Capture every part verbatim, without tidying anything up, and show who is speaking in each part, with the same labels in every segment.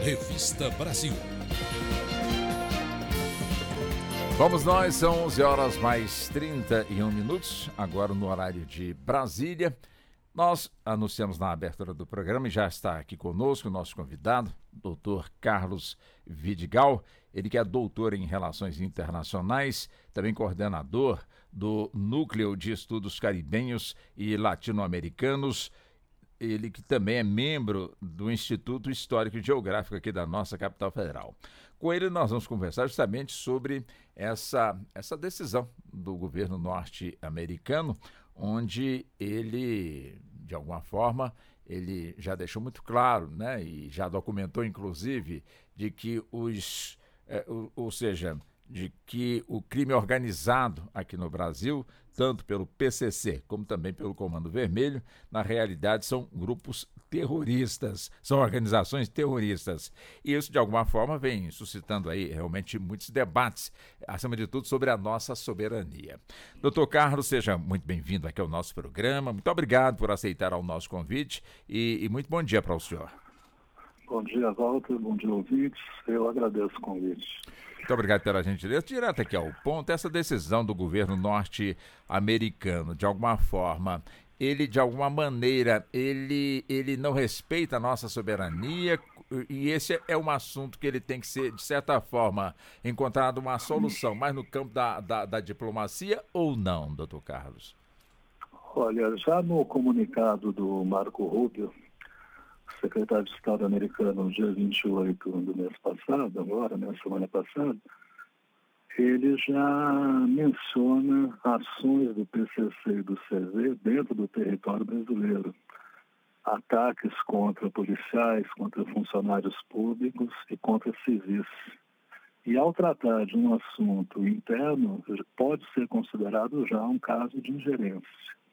Speaker 1: Revista Brasil.
Speaker 2: Vamos nós, são onze horas mais trinta e um minutos, agora no horário de Brasília. Nós anunciamos na abertura do programa e já está aqui conosco o nosso convidado, doutor Carlos Vidigal, ele que é doutor em Relações Internacionais, também coordenador do Núcleo de Estudos Caribenhos e Latino-Americanos, ele que também é membro do Instituto Histórico e Geográfico aqui da nossa capital federal. Com ele nós vamos conversar justamente sobre essa, essa decisão do governo norte-americano, onde ele, de alguma forma, ele já deixou muito claro, né, e já documentou, inclusive, de que os, é, ou, ou seja, de que o crime organizado aqui no Brasil, tanto pelo P C C como também pelo Comando Vermelho, na realidade são grupos terroristas, são organizações terroristas. E isso, de alguma forma, vem suscitando aí realmente muitos debates, acima de tudo, sobre a nossa soberania. doutor Carlos, seja muito bem-vindo aqui ao nosso programa. Muito obrigado por aceitar o nosso convite e, e muito bom dia para o senhor.
Speaker 3: Bom dia, Walter. Bom dia, ouvintes. Eu agradeço o convite.
Speaker 2: Muito obrigado pela gentileza. Direto aqui ao ponto, essa decisão do governo norte-americano, de alguma forma, ele, de alguma maneira, ele, ele não respeita a nossa soberania, e esse é um assunto que ele tem que ser, de certa forma, encontrado uma solução, mais no campo da, da, da diplomacia ou não, doutor Carlos?
Speaker 3: Olha, já no comunicado do Marco Rubio, secretário de Estado americano, no dia vinte e oito do mês passado, agora, na semana passada, ele já menciona ações do P C C e do C V dentro do território brasileiro. Ataques contra policiais, contra funcionários públicos e contra civis. E ao tratar de um assunto interno, pode ser considerado já um caso de ingerência.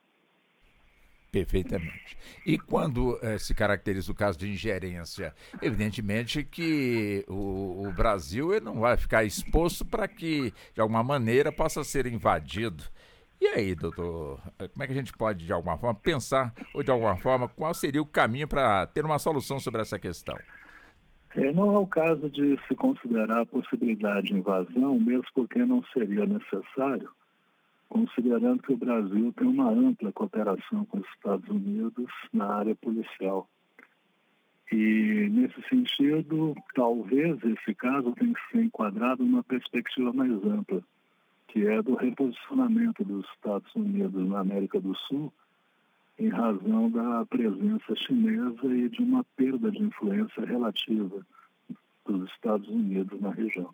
Speaker 2: Perfeitamente. E quando eh, se caracteriza o caso de ingerência, evidentemente que o, o Brasil ele não vai ficar exposto para que, de alguma maneira, possa ser invadido. E aí, doutor, como é que a gente pode, de alguma forma, pensar, ou de alguma forma, qual seria o caminho para ter uma solução sobre essa questão?
Speaker 3: É, não é o caso de se considerar a possibilidade de invasão, mesmo porque não seria necessário, considerando que o Brasil tem uma ampla cooperação com os Estados Unidos na área policial. E, nesse sentido, talvez esse caso tenha que ser enquadrado numa perspectiva mais ampla, que é do reposicionamento dos Estados Unidos na América do Sul, em razão da presença chinesa e de uma perda de influência relativa dos Estados Unidos na região.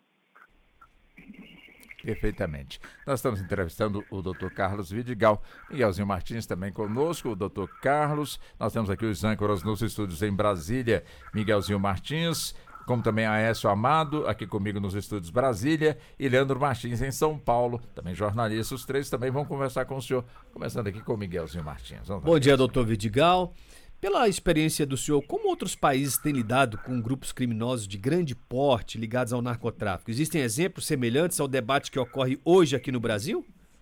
Speaker 2: Perfeitamente. Nós estamos entrevistando o doutor Carlos Vidigal, Miguelzinho Martins também conosco, o doutor Carlos. Nós temos aqui os âncoras nos estúdios em Brasília, Miguelzinho Martins, como também Aécio Amado, aqui comigo nos estúdios Brasília, e Leandro Martins em São Paulo, também jornalista. Os três também vão conversar com o senhor, começando aqui com o Miguelzinho Martins. Vamos
Speaker 4: Bom dia, doutor Vidigal. Pela experiência do senhor, como outros países têm lidado com grupos criminosos de grande porte ligados ao narcotráfico? Existem exemplos semelhantes ao debate que ocorre hoje aqui no Brasil?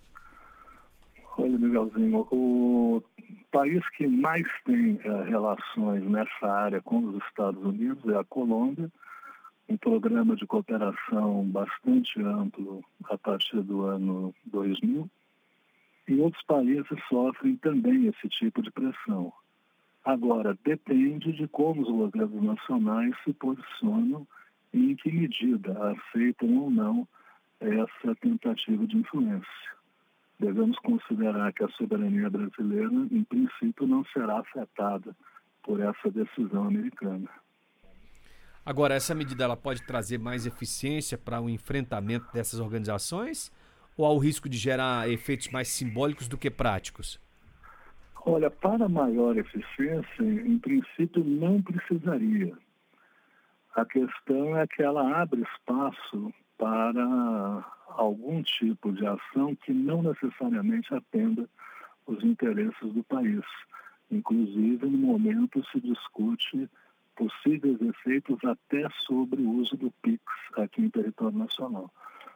Speaker 3: Olha, Miguelzinho, o país que mais tem uh, relações nessa área com os Estados Unidos é a Colômbia, um programa de cooperação bastante amplo a partir do ano dois mil, e outros países sofrem também esse tipo de pressão. Agora, depende de como os governos nacionais se posicionam e em que medida aceitam ou não essa tentativa de influência. Devemos considerar que a soberania brasileira, em princípio, não será afetada por essa decisão americana.
Speaker 4: Agora, essa medida ela pode trazer mais eficiência para o enfrentamento dessas organizações ou há o risco de gerar efeitos mais simbólicos do que práticos?
Speaker 3: Olha, para maior eficiência, em princípio, não precisaria. A questão é que ela abre espaço para algum tipo de ação que não necessariamente atenda os interesses do país. Inclusive, no momento se discute possíveis efeitos até sobre o uso do Pix aqui em território nacional.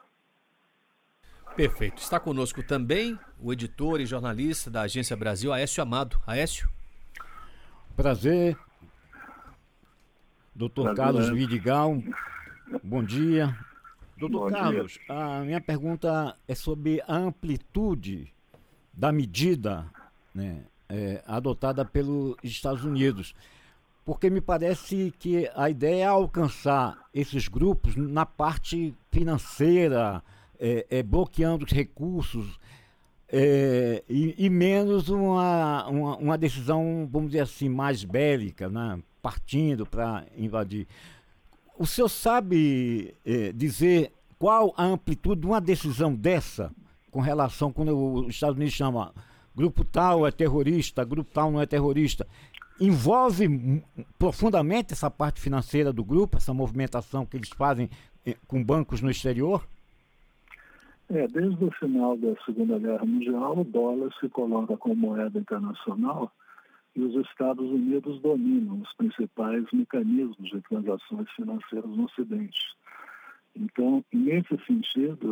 Speaker 4: Perfeito. Está conosco também o editor e jornalista da Agência Brasil, Aécio Amado. Aécio?
Speaker 5: Prazer.
Speaker 1: doutor Carlos Vidigal, bom dia. Doutor Carlos, a minha pergunta é sobre a amplitude da medida, né, é, adotada pelos Estados Unidos, porque me parece que a ideia é alcançar esses grupos na parte financeira, é, é, bloqueando os recursos, é, e, e menos uma, uma, uma decisão, vamos dizer assim, mais bélica, né, partindo para invadir. O senhor sabe eh, dizer qual a amplitude de uma decisão dessa com relação, quando os Estados Unidos chamam grupo tal é terrorista, grupo tal não é terrorista, envolve profundamente essa parte financeira do grupo, essa movimentação que eles fazem eh, com bancos no exterior?
Speaker 3: É, desde o final da Segunda Guerra Mundial, o dólar se coloca como moeda internacional e os Estados Unidos dominam os principais mecanismos de transações financeiras no Ocidente. Então, nesse sentido,